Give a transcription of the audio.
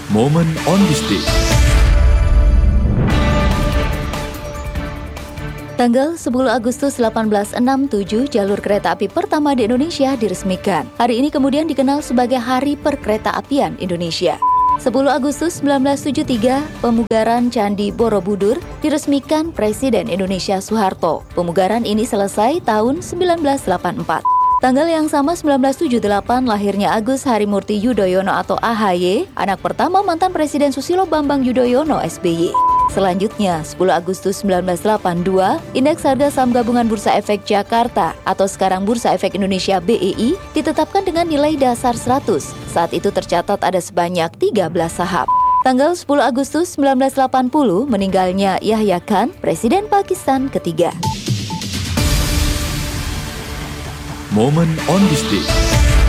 Moment on this day. Tanggal 10 Agustus 1867, jalur kereta api pertama di Indonesia diresmikan. Hari ini kemudian dikenal sebagai Hari Perkeretaapian Indonesia. 10 Agustus 1973, pemugaran Candi Borobudur diresmikan Presiden Indonesia Soeharto. Pemugaran ini selesai tahun 1984. Tanggal yang sama 1978 lahirnya Agus Harimurti Yudhoyono atau AHY, anak pertama mantan Presiden Susilo Bambang Yudhoyono SBY. Selanjutnya, 10 Agustus 1982, Indeks Harga Saham Gabungan Bursa Efek Jakarta atau sekarang Bursa Efek Indonesia BEI ditetapkan dengan nilai dasar 100. Saat itu tercatat ada sebanyak 13 saham. Tanggal 10 Agustus 1980, meninggalnya Yahya Khan, Presiden Pakistan ketiga. Moment on this day.